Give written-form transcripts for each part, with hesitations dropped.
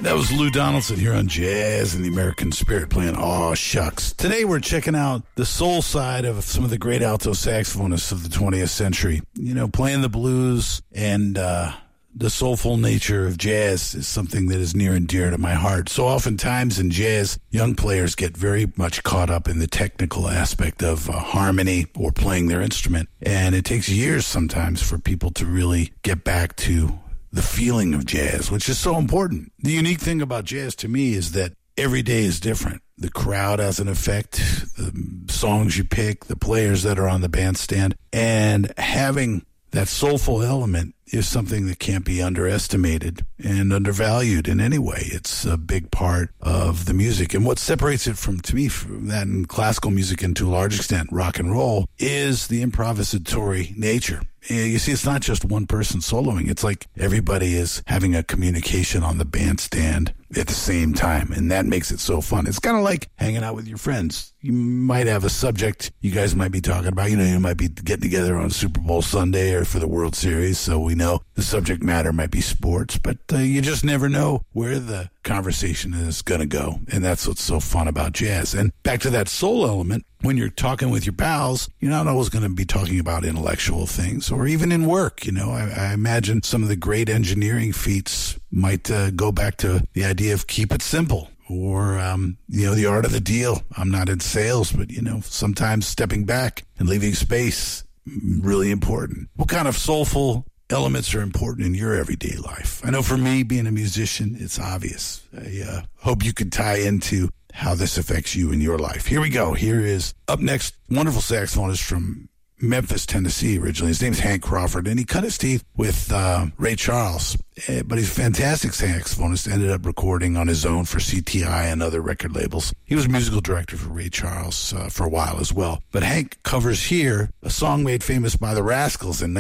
That was Lou Donaldson here on Jazz and the American Spirit playing Aw Shucks. Today we're checking out the soul side of some of the great alto saxophonists of the 20th century. You know, playing the blues and the soulful nature of jazz is something that is near and dear to my heart. So oftentimes in jazz, young players get very much caught up in the technical aspect of harmony or playing their instrument. And it takes years sometimes for people to really get back to the feeling of jazz, which is so important. The unique thing about jazz to me is that every day is different. The crowd has an effect, the songs you pick, the players that are on the bandstand, and having that soulful element is something that can't be underestimated and undervalued in any way. It's a big part of the music. And what separates it from that and classical music, and to a large extent rock and roll, is the improvisatory nature. You see, it's not just one person soloing. It's like everybody is having a communication on the bandstand at the same time, and that makes it so fun. It's kind of like hanging out with your friends. You might have a subject you guys might be talking about. You know, you might be getting together on Super Bowl Sunday or for the World Series, so we know the subject matter might be sports, but you just never know where the conversation is going to go, and that's what's so fun about jazz. And back to that soul element, when you're talking with your pals, you're not always going to be talking about intellectual things, or even in work. You know, I imagine some of the great engineering feats might go back to the idea of keep it simple, or, the art of the deal. I'm not in sales, but, sometimes stepping back and leaving space, really important. What kind of soulful elements are important in your everyday life? I know for me, being a musician, it's obvious. I hope you could tie into how this affects you in your life. Here we go. Here is, up next, wonderful saxophonist from Memphis, Tennessee originally. His name's Hank Crawford, and he cut his teeth with Ray Charles. But he's a fantastic saxophonist, ended up recording on his own for CTI and other record labels. He was musical director for Ray Charles for a while as well. But Hank covers here a song made famous by the Rascals in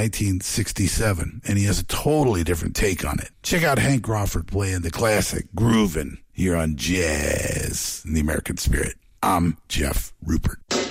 1967, and he has a totally different take on it. Check out Hank Crawford playing the classic Groovin' here on Jazz in the American Spirit. I'm Jeff Rupert.